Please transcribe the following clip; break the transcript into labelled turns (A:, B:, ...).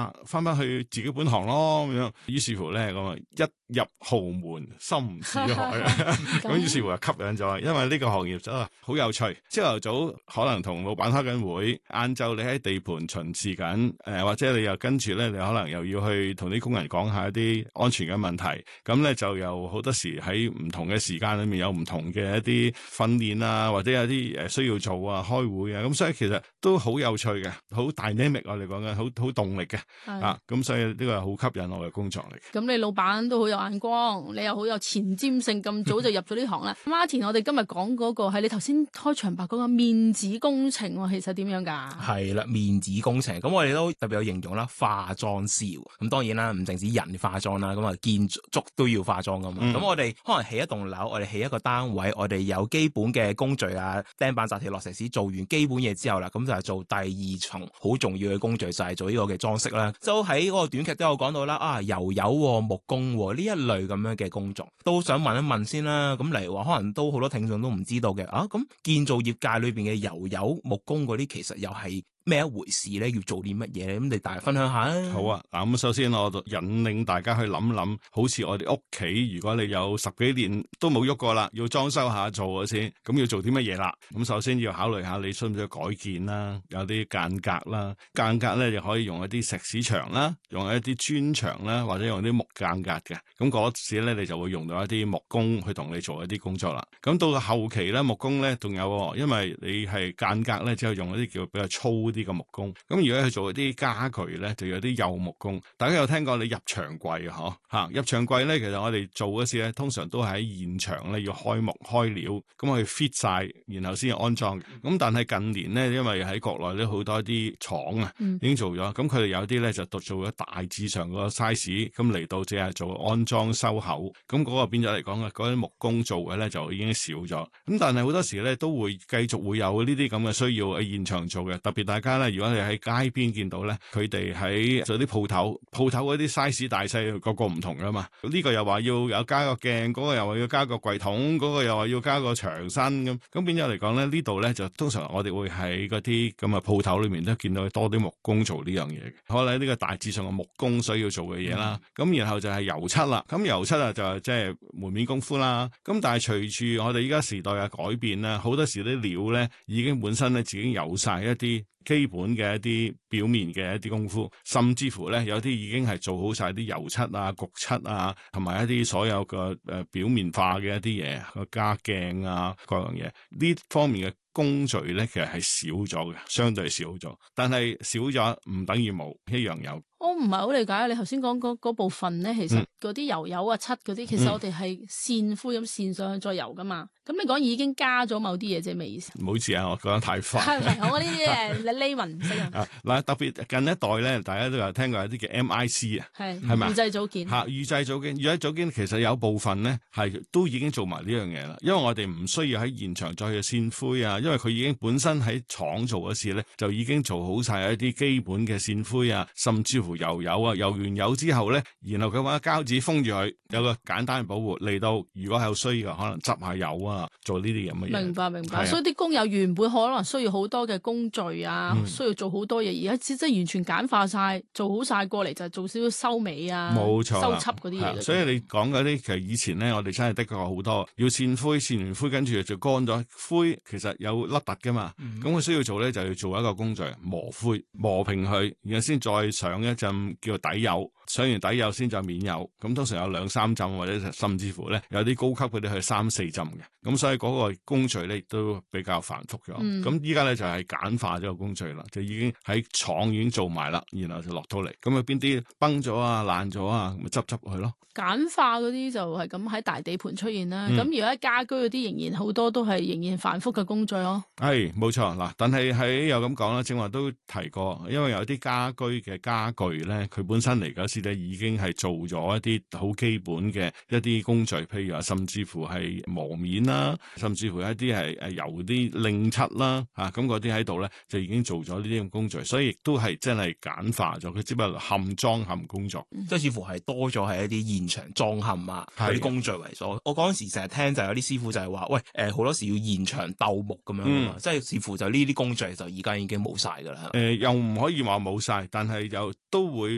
A: 翻去自己本行咯咁樣。於是乎咧，咁啊一入豪門深似海咁於是乎就吸引咗，因為呢個行業真係好有趣。朝頭早可能同老闆開緊會，晏晝你喺地盤巡視緊，或者你又跟住咧，你可能又要去同啲工人講下一啲安全嘅問題。咁咧就有好多時喺唔同嘅時間裏面有唔同嘅一啲訓練啊，或者有啲需要做啊、開會啊，咁所以其實都好有趣嘅，好 dynamic 我哋講緊，好動力嘅啊，咁所以呢個係好吸引我嘅工作嚟。
B: 咁你老闆都好有眼光，你又好有前瞻性，咁早就入咗呢行啦。Martin，我哋今日講嗰個係你頭先開場白嗰個面子工程，其實點樣㗎？
C: 係啦，面子工程，咁我哋都特別有形容啦，化妝師。咁當然啦，唔淨止人化妝啦，咁啊建築都要化妝㗎嘛。咁我哋可能起一棟樓，我哋起一個單位，我哋有基本嘅工序啊，釘板、紮鐵、落石屎，做完基本嘢之後啦，咁就係做第二層好重要嘅工序，就係做呢個嘅裝飾啦。就喺嗰個短劇都有講到啦，油油木工呢一類咁樣嘅工作，都想問一問先啦。咁嚟話可能都好多聽眾都唔知道嘅，咁建造業界裏邊嘅油木工嗰啲，其實又係咩一回事咧？要做啲乜嘢咧？咁你大家分享下啊。
A: 好啊，嗱咁首先我引領大家去諗諗，好似我哋屋企，如果你有10幾年都冇喐過啦，要裝修下做咗先，咁要做啲乜嘢啦？咁首先要考慮下你需唔需要改建啦，有啲間隔啦，間隔咧就可以用一啲石屎牆啦，用一啲磚牆啦，或者用啲木間隔嘅。咁嗰時咧你就會用到一啲木工去同你做一啲工作啦。咁到後期咧，木工咧仲有，因為你係間隔咧，只係用一啲叫比較粗啲嘅木工。咁如果去做一啲家具咧，就有啲幼木工。大家有聽過你入牆櫃啊？入牆櫃咧，其實我哋做嗰時咧，通常都係喺現場咧要開木開料，咁去 fit 晒，然後先安裝。咁但係近年咧，因為喺國內咧好多啲廠啊，已經做咗，咁佢哋有啲咧就做咗大致上個 size，咁嚟到只係做安裝收口。咁嗰個變咗嚟講嘅，嗰啲木工做嘅咧就已經少咗。咁但係好多時咧都會繼續會有呢啲咁嘅需要喺現場做嘅。特別大家咧，如果你喺街邊見到咧，佢哋喺做啲鋪頭嗰啲 size 大細個唔同噶嘛。呢個又話要有加個鏡，嗰個又話要加個櫃桶，嗰個又話要加個牆身咁。咁變咗嚟講咧，呢度咧就通常我哋會喺嗰啲咁嘅鋪頭裏面都見到多啲木工做呢樣嘢嘅。可能呢個大致上嘅木工需要做嘅嘢啦。咁然後就係油漆啦。咁油漆啊就係即係門面功夫啦。咁但係隨住我哋依家時代嘅改變啦，好多時啲料咧已經本身咧自己有晒一啲基本嘅一啲表面嘅一啲功夫，甚至乎咧有啲已經係做好晒啲油漆啊、焗漆啊，同埋一啲所有嘅表面化嘅一啲嘢，個加鏡啊各樣嘢，呢方面嘅工序咧其實係少咗嘅，相對少咗，但係少咗唔等於冇，一樣有。
B: 我唔係好理解你頭先講嗰部分咧，其實嗰啲油啊、漆嗰啲，其實我哋係線灰咁線上去再油噶嘛。咁你講已經加咗某啲嘢，即係咩意思？
A: 唔好意思啊，我講得太快。
B: 係咪？我呢啲你呢文唔識啊。
A: 嗱，特別近一代咧，大家都有聽過有啲叫 MIC 啊，係咪？
B: 預製組件。
A: 預製組件其實有部分咧係都已經做埋呢樣嘢啦，因為我哋唔需要喺現場再去線灰啊，因為佢已經本身喺廠做嗰時咧就已經做好晒一啲基本嘅線灰啊，甚至乎油啊，油完油之後咧，然後佢揾膠紙封住佢，有個簡單嘅保護。嚟到如果係有需嘅，可能執下油啊，做呢啲咁嘅嘢。
B: 明白。所以啲工友原本可能需要好多嘅工序啊，需要做好多嘢，而家即係完全簡化晒，做好晒過嚟就係做少少收尾啊，
A: 冇錯，
B: 收葺嗰啲嘢。
A: 所以你講嗰啲其實以前咧，我哋真係的確好多要線灰，線完灰跟住就乾咗灰，其實有凹凸噶嘛。咁佢需要做咧就要做一個工序磨灰，磨平佢，然後先再上一陣叫做底油。上完底油先就面油，咁通常有2-3浸或者甚至乎咧有啲高級嗰啲去3-4浸嘅，咁所以嗰個工序咧亦都比較繁複咗。咁依家咧就係簡化咗個工序啦，就已經喺廠已經做埋啦，然後就落到嚟。咁啊邊啲崩咗啊爛咗啊，咪執佢咯。
B: 簡化嗰啲就係咁喺大地盤出現啦。咁如果喺家居嗰啲仍然好多都係仍然繁複嘅工序咯。
A: 係冇錯嗱，但係又咁講啦，正話都提過，因為有啲家居嘅家具咧，佢本身嚟嗰時咧已經係做咗一啲好基本嘅一啲工序，譬如話甚至乎係磨面啦，甚至乎一啲係油啲令漆啦，咁嗰啲喺度咧就已經做咗呢啲咁工序，所以亦都係真係簡化咗，佢只不過冚裝冚工作，
C: 即係似乎係多咗係一啲現場裝冚啊嗰啲工序為所。我嗰陣時成日聽就有啲師傅就係話，喂好多時要現場鬥木咁樣啊嘛，即係似乎就呢啲工序就而家已經冇晒㗎啦。
A: 又唔可以話冇晒，但係又都會